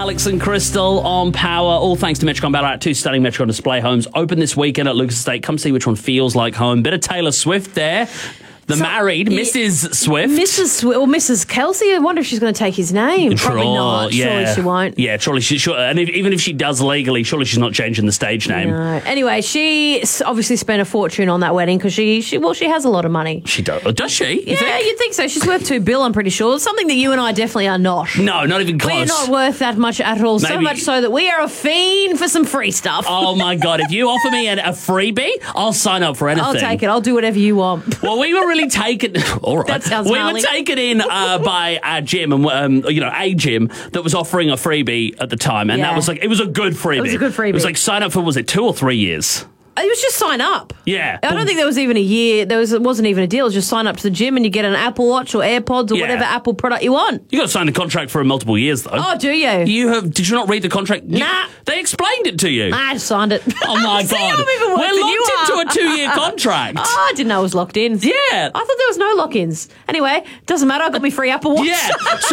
Alex and Crystal on Power. All thanks to Metricon Ballarat. 2 stunning Metricon display homes open this weekend at Lucas Estate. Come see which one feels like home. Bit of Taylor Swift there. The married Mrs. Swift. Mrs. Kelsey. I wonder if she's going to take his name. Probably not. Yeah. Surely she won't. Yeah, surely she should. And even if she does legally, surely she's not changing the stage name. No. Anyway, she obviously spent a fortune on that wedding because she has a lot of money. She does. Does she? Yeah, you'd think so. She's worth $2 billion, I'm pretty sure. Something that you and I definitely are not. No, not even close. We're not worth that much at all. So much so that we are a fiend for some free stuff. Oh, my God. If you offer me a freebie, I'll sign up for anything. I'll take it. I'll do whatever you want. Well, we were really taken... All right. That sounds We were taken in by a gym, and a gym that was offering a freebie at the time, and that was it was a good freebie. It was a good freebie. It was like sign up for 2 or 3 years. It was just sign up. Yeah. I don't think there was even a year. It wasn't even a deal. It was just sign up to the gym and you get an Apple Watch or AirPods or whatever Apple product you want. You got to sign the contract for multiple years, though. Oh, do you? Did you not read the contract? Nah. They explained it to you. I just signed it. Oh, my See, God. I'm even worse We're than you locked are. into a 2-year contract. Oh, I didn't know it was locked in. Yeah. I thought there was no lock-ins. Anyway, doesn't matter. I got me free Apple Watch. Yeah. So,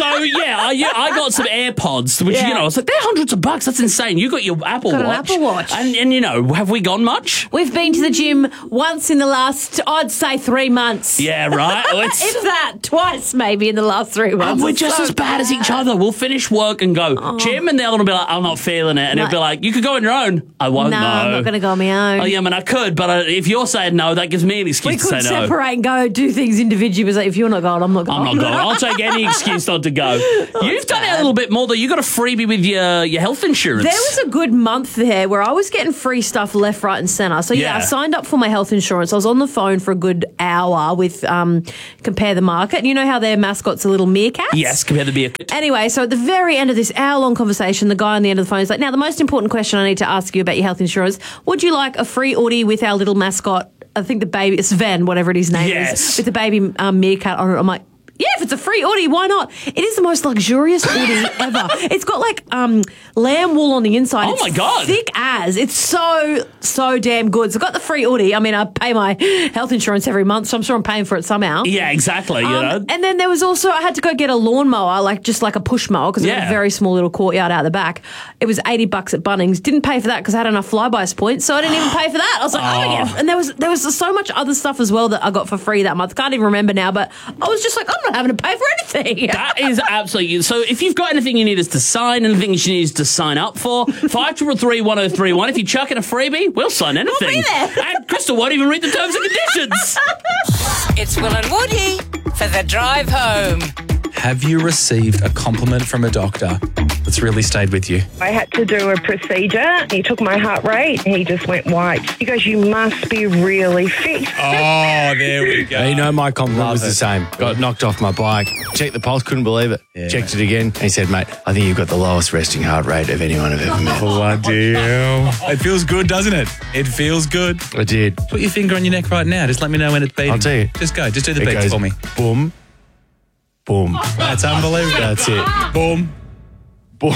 I got some AirPods, which, I was like, they're hundreds of bucks. That's insane. You got your Apple Watch. Got an Apple Watch. And have we gone much? We've been to the gym once in the last, I'd say, 3 months. Yeah, right. If that, twice maybe in the last 3 months. And we're just as bad as each other. We'll finish work and go, gym, and the other one will be like, I'm not feeling it. And he'll be like, you could go on your own. I won't No, know. I'm not going to go on my own. Oh, yeah, I mean, I could, but if you're saying no, that gives me an excuse We to say could no. separate and go do things individually. But if you're not going, I'm not going. I'm not going. I'll take any excuse not to go. You've done it a little bit more, though. You got a freebie with your health insurance. There was a good month there where I was getting free stuff left, right and centre. So, I signed up for my health insurance. I was on the phone for a good hour with Compare the Market. And you know how their mascot's a little meerkat? Yes, Compare the Meerkat. Anyway, so at the very end of this hour-long conversation, the guy on the end of the phone is like, now, the most important question I need to ask you about your health insurance, would you like a free Audi with our little mascot, I think the baby, Sven, whatever his name is, with the baby meerkat on it? I'm like, yeah, if it's a free Audi, why not? It is the most luxurious Audi ever. It's got like lamb wool on the inside. Oh, my God. Thick as. It's so damn good. So I got the free Audi. I mean, I pay my health insurance every month, so I'm sure I'm paying for it somehow. Yeah, exactly. And then there was also, I had to go get a lawnmower, just like a push mower, because I had a very small little courtyard out the back. It was $80 at Bunnings. Didn't pay for that because I had enough flybys points, so I didn't even pay for that. I was like, oh yeah. And there was so much other stuff as well that I got for free that month. Can't even remember now, but I was just like, I'm not having to pay for anything. That is absolutely... So if you've got anything you need us to sign, anything you need us to sign up for, 53331031. If you chuck in a freebie, we'll sign anything. We'll be there. And Crystal won't even read the terms and conditions. It's Will and Woody for the drive home. Have you received a compliment from a doctor that's really stayed with you? I had to do a procedure. He took my heart rate. He just went white. He goes, you must be really fit. Oh, there we go. My compliment was the same. Got knocked off my bike. Checked the pulse, couldn't believe it. Yeah. Checked it again. And he said, mate, I think you've got the lowest resting heart rate of anyone I've ever met. Bloody hell. It feels good, doesn't it? It feels good. I did. Put your finger on your neck right now. Just let me know when it's beating. I'll tell you. Just go. Just do the It beats goes for me. boom, boom. That's unbelievable. That's it. Boom. Boom.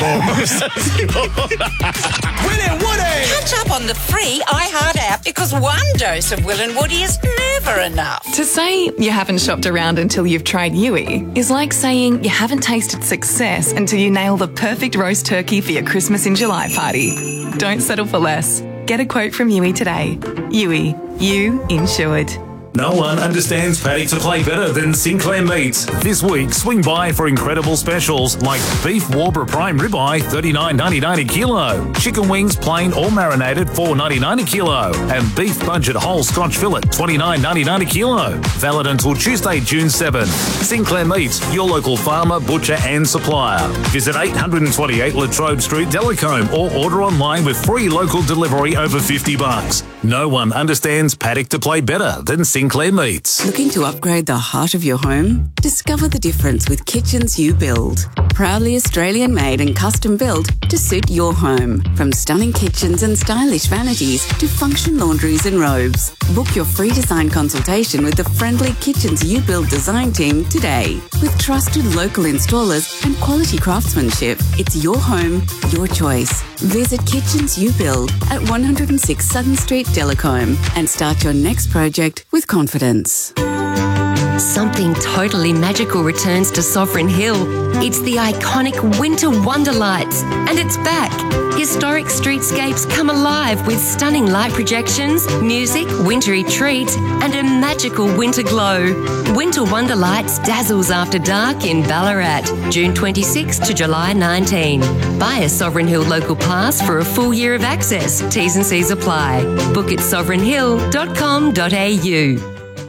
Will and Woody! Catch up on the free iHeart app because one dose of Will and Woody is never enough. To say you haven't shopped around until you've tried Yui is like saying you haven't tasted success until you nail the perfect roast turkey for your Christmas in July party. Don't settle for less. Get a quote from Yui today. Yui, you insured. No one understands paddock to play better than Sinclair Meats. This week, swing by for incredible specials like beef Warbra prime ribeye, $39.99 a kilo. Chicken wings, plain or marinated, $4.99 a kilo. And beef budget whole Scotch fillet, $29.99 a kilo. Valid until Tuesday, June 7. Sinclair Meats, your local farmer, butcher and supplier. Visit 828 Latrobe Street, Delacombe, or order online with free local delivery over $50. No one understands paddock to play better than Sinclair Meats. Looking to upgrade the heart of your home? Discover the difference with Kitchens You Build. Proudly Australian made and custom built to suit your home. From stunning kitchens and stylish vanities to function laundries and robes. Book your free design consultation with the friendly Kitchens You Build design team today. With trusted local installers and quality craftsmanship, it's your home, your choice. Visit Kitchens You Build at 106 Southern Street, Delacombe, and start your next project with confidence. Something totally magical returns to Sovereign Hill. It's the iconic Winter Wonderlights, and it's back. Historic streetscapes come alive with stunning light projections, music, wintry treats, and a magical winter glow. Winter Wonderlights dazzles after dark in Ballarat, June 26 to July 19. Buy a Sovereign Hill local pass for a full year of access. T's and C's apply. Book at sovereignhill.com.au.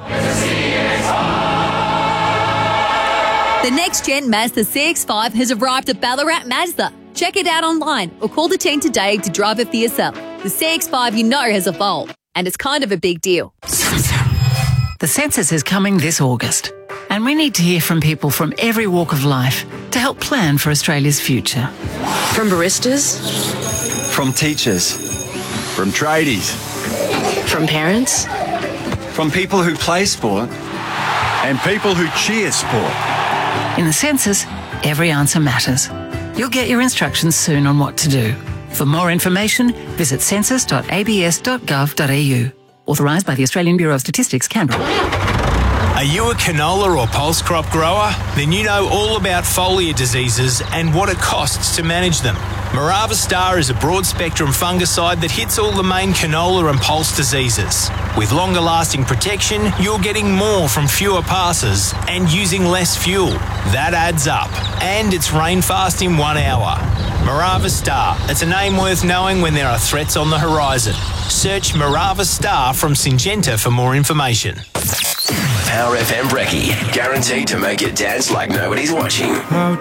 The next-gen Mazda CX-5 has arrived at Ballarat Mazda. Check it out online or call the team today to drive it for yourself. The CX-5 you know has evolved, and it's kind of a big deal. The census is coming this August, and we need to hear from people from every walk of life to help plan for Australia's future. From baristas, from teachers, from tradies, from parents, from people who play sport, and people who cheer sport. In the census, every answer matters. You'll get your instructions soon on what to do. For more information, visit census.abs.gov.au. Authorised by the Australian Bureau of Statistics, Canberra. Are you a canola or pulse crop grower? Then you know all about foliar diseases and what it costs to manage them. Morava Star is a broad-spectrum fungicide that hits all the main canola and pulse diseases. With longer-lasting protection, you're getting more from fewer passes and using less fuel. That adds up. And it's rain-fast in 1 hour. Morava Star. It's a name worth knowing when there are threats on the horizon. Search Morava Star from Syngenta for more information. Power FM Brekkie, guaranteed to make you dance like nobody's watching.